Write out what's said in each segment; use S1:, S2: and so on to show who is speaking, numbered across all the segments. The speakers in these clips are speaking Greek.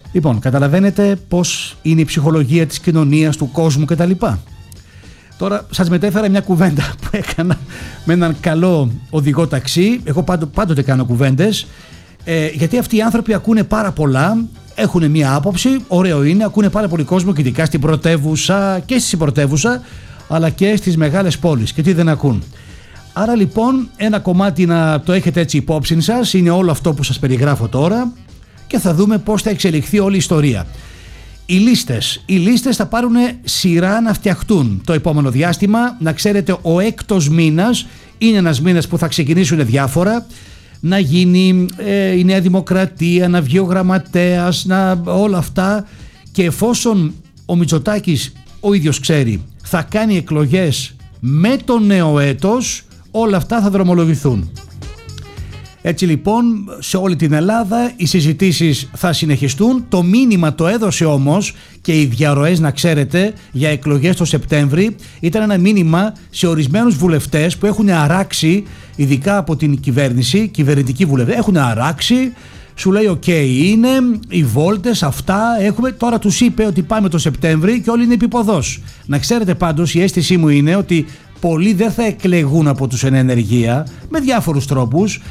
S1: Λοιπόν, καταλαβαίνετε πώς είναι η ψυχολογία της κοινωνίας, του κόσμου κτλ. Τώρα σας μετέφερα μια κουβέντα που έκανα με έναν καλό οδηγό ταξί. Εγώ πάντοτε κάνω κουβέντες, γιατί αυτοί οι άνθρωποι ακούνε πάρα πολλά, έχουν μια άποψη, ωραίο είναι, ακούνε πάρα πολύ κόσμο και ειδικά στην πρωτεύουσα και στη πρωτεύουσα, αλλά και στις μεγάλες πόλεις, και τι δεν ακούν. Άρα λοιπόν ένα κομμάτι να το έχετε έτσι υπόψη σας είναι όλο αυτό που σας περιγράφω τώρα, και θα δούμε πώς θα εξελιχθεί όλη η ιστορία. Οι λίστες θα πάρουν σειρά να φτιαχτούν το επόμενο διάστημα. Να ξέρετε, ο 6ος μήνας είναι ένας μήνας που θα ξεκινήσουν διάφορα. Να γίνει η Νέα Δημοκρατία, να βγει ο γραμματέας, όλα αυτά. Και εφόσον ο Μητσοτάκης ο ίδιος ξέρει θα κάνει εκλογές με το νέο έτος, όλα αυτά θα δρομολογηθούν. Έτσι λοιπόν σε όλη την Ελλάδα οι συζητήσεις θα συνεχιστούν. Το μήνυμα το έδωσε όμως, και οι διαρροές να ξέρετε για εκλογές το Σεπτέμβρη, ήταν ένα μήνυμα σε ορισμένους βουλευτές που έχουν αράξει, ειδικά από την κυβέρνηση, κυβερνητικοί βουλευτές, έχουν αράξει. Σου λέει οκ, είναι οι βόλτες αυτά έχουμε. Τώρα τους είπε ότι πάμε το Σεπτέμβρη και όλοι είναι επιποδός. Να ξέρετε πάντως, η αίσθησή μου είναι ότι πολλοί δεν θα εκλεγούν από τους εν ενεργεία με διάφορους τρόπους.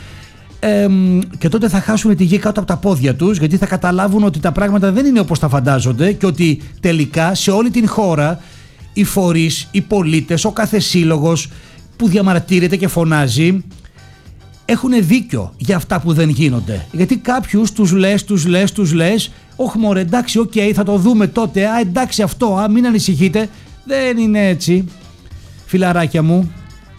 S1: Και τότε θα χάσουν τη γη κάτω από τα πόδια τους, γιατί θα καταλάβουν ότι τα πράγματα δεν είναι όπως τα φαντάζονται και ότι τελικά σε όλη την χώρα οι φορείς, οι πολίτες, ο κάθε σύλλογος που διαμαρτύρεται και φωνάζει έχουν δίκιο για αυτά που δεν γίνονται. Γιατί κάποιους τους λες όχι μωρέ, εντάξει, οκ, θα το δούμε τότε, εντάξει αυτό, μην ανησυχείτε. Δεν είναι έτσι, φιλαράκια μου,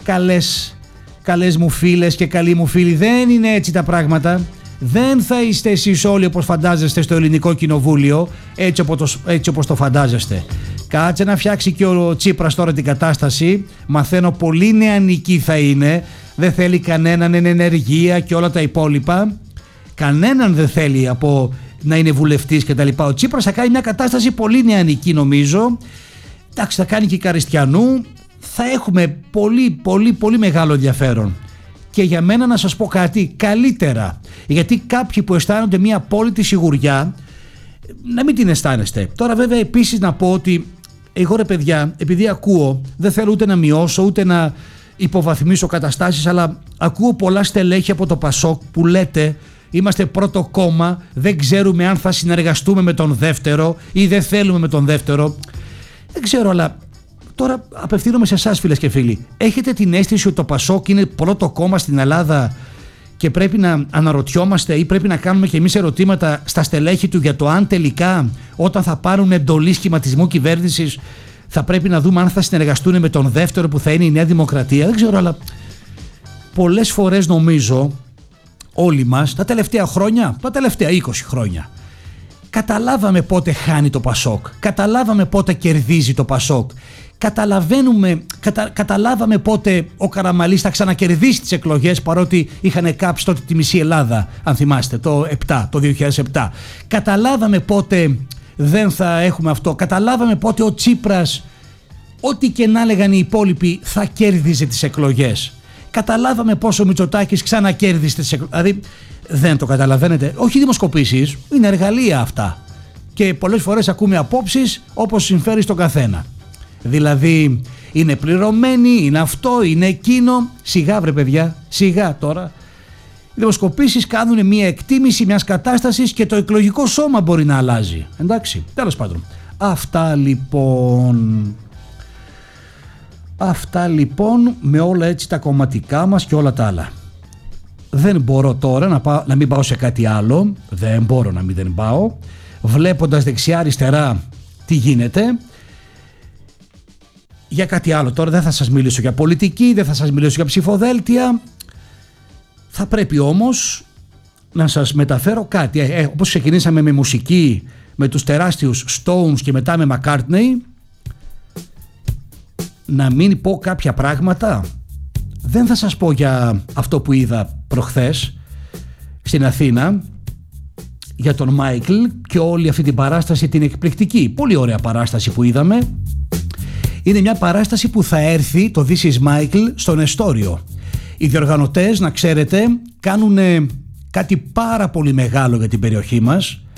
S1: καλές μου φίλες και καλοί μου φίλοι, δεν είναι έτσι τα πράγματα. Δεν θα είστε εσείς όλοι όπως φαντάζεστε στο ελληνικό κοινοβούλιο, έτσι όπως το φαντάζεστε. Κάτσε να φτιάξει και ο Τσίπρας τώρα την κατάσταση. Μαθαίνω πολύ νεανική θα είναι. Δεν θέλει κανέναν εν ενεργεία και όλα τα υπόλοιπα. Κανέναν δεν θέλει από να είναι βουλευτής κτλ. Ο Τσίπρας θα κάνει μια κατάσταση πολύ νεανική νομίζω. Εντάξει, θα κάνει και Καριστιανού. Θα έχουμε πολύ μεγάλο ενδιαφέρον. Και για μένα να σας πω κάτι καλύτερα, γιατί κάποιοι που αισθάνονται μια απόλυτη σιγουριά να μην την αισθάνεστε. Τώρα βέβαια επίσης να πω ότι εγώ ρε παιδιά, επειδή ακούω, δεν θέλω ούτε να μειώσω ούτε να υποβαθμίσω καταστάσεις, αλλά ακούω πολλά στελέχη από το Πασόκ που λέτε είμαστε πρώτο κόμμα, δεν ξέρουμε αν θα συνεργαστούμε με τον δεύτερο ή δεν θέλουμε με τον δεύτερο. Δεν ξέρω, αλλά τώρα απευθύνομαι σε εσάς φίλες και φίλοι. Έχετε την αίσθηση ότι το Πασόκ είναι πρώτο κόμμα στην Ελλάδα και πρέπει να αναρωτιόμαστε ή πρέπει να κάνουμε και εμείς ερωτήματα στα στελέχη του για το αν τελικά όταν θα πάρουν εντολή σχηματισμού κυβέρνησης θα πρέπει να δούμε αν θα συνεργαστούν με τον δεύτερο που θα είναι η Νέα Δημοκρατία. Δεν ξέρω, αλλά πολλές φορές νομίζω όλοι μας τα τελευταία χρόνια, τα τελευταία 20 χρόνια, καταλάβαμε πότε χάνει το Πασόκ, καταλάβαμε πότε κερδίζει το Πασόκ, καταλάβαμε πότε ο Καραμανλής θα ξανακερδίσει τις εκλογές, παρότι είχαν κάψει τότε τη μισή Ελλάδα, αν θυμάστε, το 2007. Καταλάβαμε πότε δεν θα έχουμε αυτό, καταλάβαμε πότε ο Τσίπρας, ό,τι και να λέγανε οι υπόλοιποι, θα κέρδιζε τις εκλογές. Καταλάβαμε πόσο ο Μητσοτάκης ξανακέρδισε τις εκλογές. Δηλαδή δεν το καταλαβαίνετε. Όχι δημοσκοπήσεις, είναι εργαλεία αυτά. Και πολλές φορές ακούμε απόψεις όπως συμφέρει στον καθένα. Δηλαδή είναι πληρωμένοι, είναι αυτό, είναι εκείνο. Σιγά βρε παιδιά, σιγά τώρα. Οι δημοσκοπήσεις κάνουν μια εκτίμηση μιας κατάστασης και το εκλογικό σώμα μπορεί να αλλάζει. Εντάξει, τέλος πάντων. Αυτά λοιπόν με όλα έτσι τα κομματικά μας και όλα τα άλλα. Δεν μπορώ τώρα να μην πάω σε κάτι άλλο. Δεν μπορώ να μην πάω. Βλέποντας δεξιά-αριστερά τι γίνεται. Για κάτι άλλο τώρα, δεν θα σας μιλήσω για πολιτική, δεν θα σας μιλήσω για ψηφοδέλτια. Θα πρέπει όμως να σας μεταφέρω κάτι. Όπως ξεκινήσαμε με μουσική, με τους τεράστιους Stones και μετά με McCartney, να μην πω κάποια πράγματα. Δεν θα σας πω για αυτό που είδα προχθές στην Αθήνα, για τον Μάικλ και όλη αυτή την παράσταση την εκπληκτική, πολύ ωραία παράσταση που είδαμε. Είναι μια παράσταση που θα έρθει, το This is Michael, στον Εστόριο. Οι διοργανωτές, να ξέρετε, κάνουν κάτι πάρα πολύ μεγάλο για την περιοχή μας.